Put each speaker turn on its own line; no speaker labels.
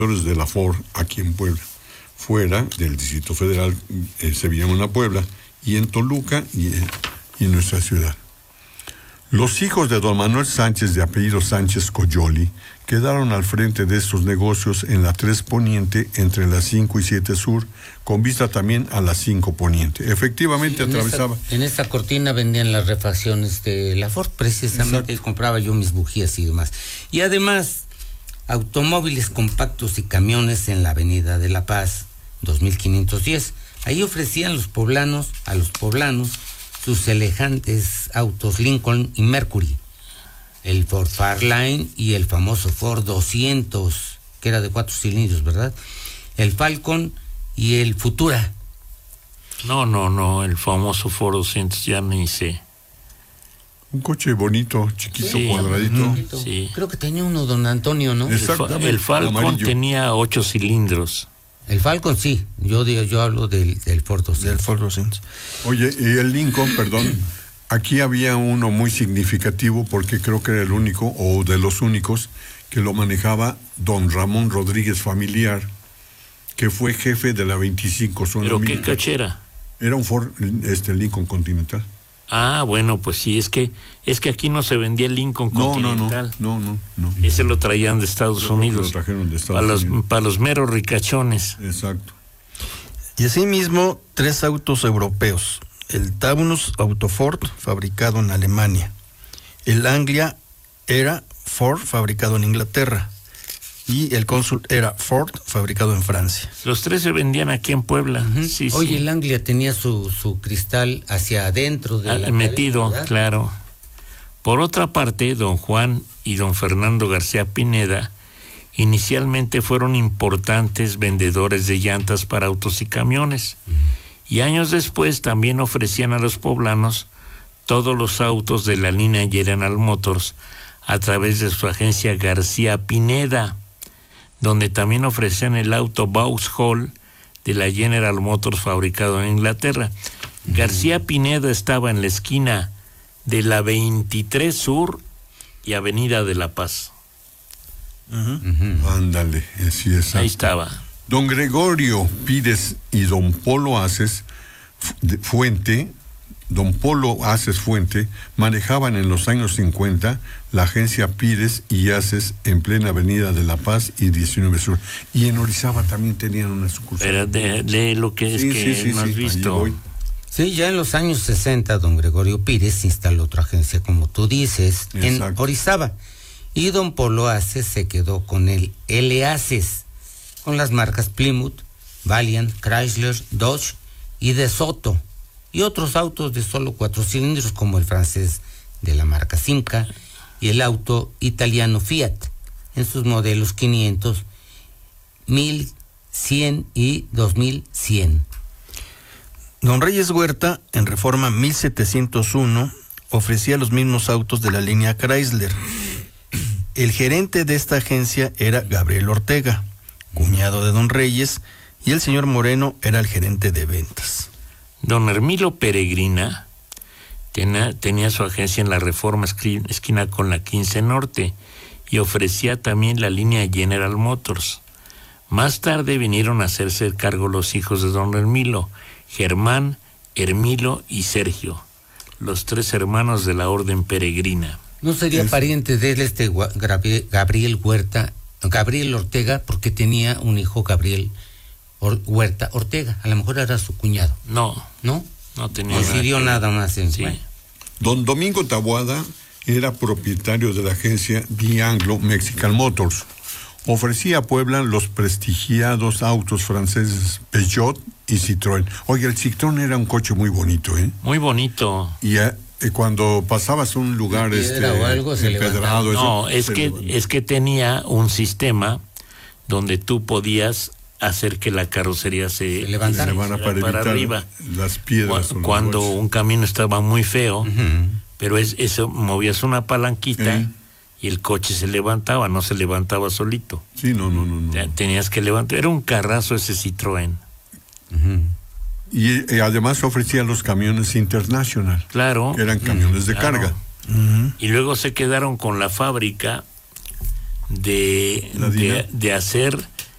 de la Ford aquí en Puebla. Fuera del Distrito Federal se veían a Puebla, y en Toluca y en nuestra ciudad. Los hijos de don Manuel Sánchez, de apellido Sánchez Coyoli, quedaron al frente de estos negocios en la 3 Poniente, entre la 5 y 7 Sur, con vista también a la 5 Poniente. Efectivamente, sí, atravesaba.
En esta cortina vendían las refacciones de la Ford, precisamente. Exacto. Compraba yo mis bujías y demás. Y además, automóviles compactos y camiones en la Avenida de la Paz, 2510. Ahí ofrecían a los poblanos sus elegantes autos Lincoln y Mercury, el Ford Fairlane y el famoso Ford 200, que era de 4 cilindros, ¿verdad? El Falcon y el Futura.
No, el famoso Ford 200 ya ni sé.
Un coche bonito, chiquito, sí, cuadradito.
Sí. Creo que tenía uno don Antonio, ¿no?
Exactamente. El Falcon amarillo. Tenía 8 cilindros.
El Falcon sí, yo hablo del Ford 200.
Del Ford 200. Oye, y el Lincoln, perdón, aquí había uno muy significativo, porque creo que era el único, o de los únicos, que lo manejaba don Ramón Rodríguez Familiar, que fue jefe de la 25 zona.
¿Pero qué coche era?
Era un Ford Lincoln Continental.
Ah, bueno, pues sí, es que aquí no se vendía el Lincoln Continental.
No.
Ese lo traían de Estados Unidos.
Lo trajeron de Estados Unidos.
Para los meros ricachones.
Exacto.
Y asimismo, 3 autos europeos. El Taunus Autoford, fabricado en Alemania. El Anglia era Ford, fabricado en Inglaterra. Y el Cónsul era Ford, fabricado en Francia.
Los 3 se vendían aquí en Puebla.
Uh-huh.
Sí,
Oye,
sí.
El Anglia tenía su cristal hacia adentro de la
metido,
cabeza, ¿verdad?
Claro. Por otra parte, don Juan y don Fernando García Pineda inicialmente fueron importantes vendedores de llantas para autos y camiones. Uh-huh. Y años después también ofrecían a los poblanos todos los autos de la línea General Motors a través de su agencia García Pineda, donde también ofrecían el auto Vauxhall de la General Motors, fabricado en Inglaterra. García Pineda estaba en la esquina de la 23 Sur y Avenida de la Paz.
Ándale, así es.
Ahí estaba.
Don Gregorio Pires y don Polo Aces Fuente manejaban en los años 50 la agencia Pires y Aces en plena Avenida de la Paz y 19 Sur. Y en Orizaba también tenían una sucursal.
Pero de lo que es que no has visto.
Sí, ya en los años 60, don Gregorio Pires instaló otra agencia, como tú dices, en Orizaba. Y don Polo Aces se quedó con el L. Aces, con las marcas Plymouth, Valiant, Chrysler, Dodge y De Soto. Y otros autos de solo 4 cilindros, como el francés de la marca Simca y el auto italiano Fiat, en sus modelos 500, 1100 y 2100.
Don Reyes Huerta, en Reforma 1701, ofrecía los mismos autos de la línea Chrysler. El gerente de esta agencia era Gabriel Ortega, cuñado de don Reyes, y el señor Moreno era el gerente de ventas.
Don Hermilo Peregrina tenía su agencia en la Reforma, esquina con la 15 Norte, y ofrecía también la línea General Motors. Más tarde vinieron a hacerse cargo los hijos de don Hermilo, Germán, Hermilo y Sergio, los 3 hermanos de la Orden Peregrina.
¿No sería pariente de él Gabriel Ortega, porque tenía un hijo Gabriel Huerta Ortega? A lo mejor era su cuñado.
No tenía.
Decidió nada más en
sí.
Don Domingo Taboada era propietario de la agencia The Anglo Mexican Motors. Ofrecía a Puebla los prestigiados autos franceses Peugeot y Citroën. Oye, el Citroën era un coche muy bonito, ¿eh?
Muy bonito.
Y cuando pasabas a un lugar
o algo,
empedrado,
no, es que tenía un sistema donde tú podías hacer que la carrocería se
levantara para arriba las piedras.
Cuando un camino estaba muy feo, pero eso movías una palanquita y el coche se levantaba, no se levantaba solito.
Sí, no.
Tenías que levantar, era un carrazo ese Citroën.
Y además ofrecía los camiones International.
Claro.
Que eran camiones de carga.
Y luego se quedaron con la fábrica de hacer